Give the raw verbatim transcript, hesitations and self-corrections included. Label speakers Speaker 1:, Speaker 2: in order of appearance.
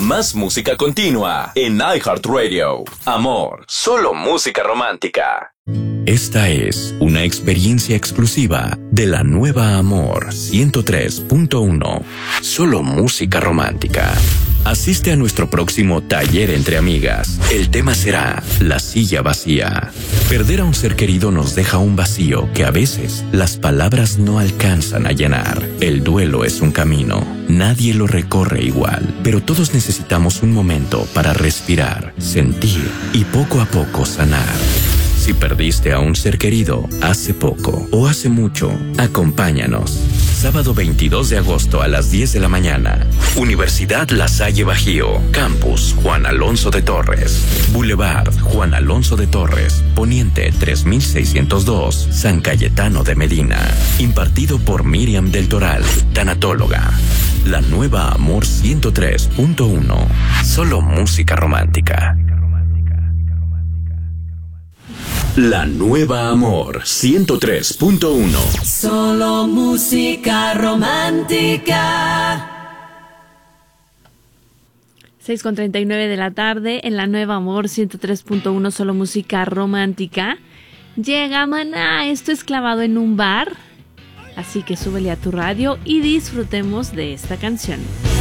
Speaker 1: Más música continua en iHeartRadio. Amor, solo música romántica. Esta es una experiencia exclusiva de la nueva Amor ciento tres punto uno. Solo música romántica. Asiste a nuestro próximo taller entre amigas. El tema será la silla vacía. Perder a un ser querido nos deja un vacío que a veces las palabras no alcanzan a llenar. El duelo es un camino. Nadie lo recorre igual, pero todos necesitamos un momento para respirar, sentir y poco a poco sanar. Si perdiste a un ser querido hace poco o hace mucho, acompáñanos. Sábado veintidós de agosto a las diez de la mañana. Universidad La Salle Bajío. Campus Juan Alonso de Torres. Boulevard Juan Alonso de Torres. Poniente tres mil seiscientos dos. San Cayetano de Medina. Impartido por Miriam del Toral, tanatóloga. La nueva Amor ciento tres punto uno. Solo música romántica. La nueva Amor ciento tres punto uno.
Speaker 2: Solo música romántica.
Speaker 3: seis con treinta y nueve de la tarde en la nueva Amor ciento tres punto uno, solo música romántica. Llega Maná, esto es Clavado en un bar. Así que súbele a tu radio y disfrutemos de esta canción.